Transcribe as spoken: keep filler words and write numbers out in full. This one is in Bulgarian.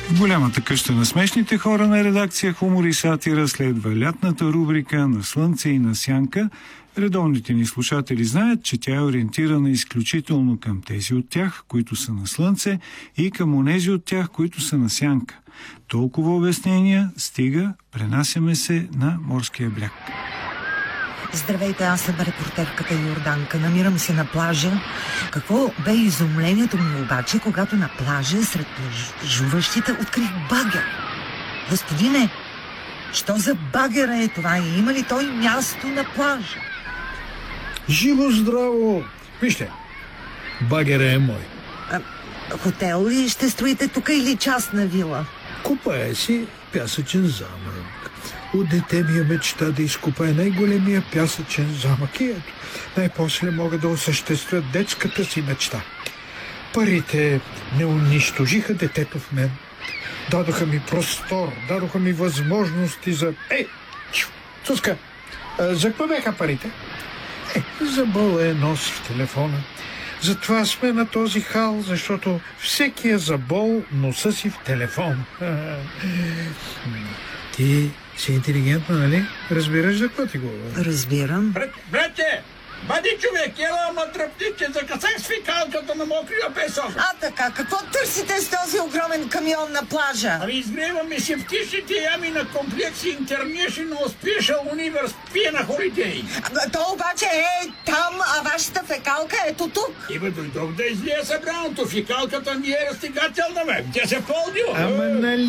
В голямата къща на смешните хора на редакция Хумор и сатира следва лятната рубрика на Слънце и на Сянка. Редовните ни слушатели знаят, че тя е ориентирана изключително към тези от тях, които са на Слънце, и към онези от тях, които са на Сянка. Толкова обяснения, стига, пренасяме се на морския бряг. Здравейте, аз съм репортерката Йорданка. Намирам се на плажа. Какво бе изумлението ми обаче, когато на плажа сред плажуващите открих багер? Господине, що за багера е това и има ли той място на плажа? Живо здраво! Вижте, багера е мой. А, хотел ли ще строите тук или частна вила? Купае си пясъчен замък. От дете ми е мечта да изкупае най-големия пясъчен замък и ето, най-после мога да осъществя детската си мечта. Парите не унищожиха детето в мен. Дадоха ми простор, дадоха ми възможности за... Ей, Суска, за какво бяха парите? Е, за бола е нос в телефона. Затова сме на този хал, защото всеки е забол носа си в телефон. Ти си интелигентна, нали? Разбираш за какво ти говоря? Разбирам. Брате, бъди човек, ела ама тръпниче, закъсах с фикалката на мокрия песок. А така, какво търсите с този огромен камион на плажа? Ами изгреваме се в тишите ями на комплекс International Special Universe Piena Holiday. А, то обаче е там, а вашата фекалка ето тук. Иба дойдох да излия събраното. Фикалката ми е разтегателна, бе. Тя се полдила. Ама нали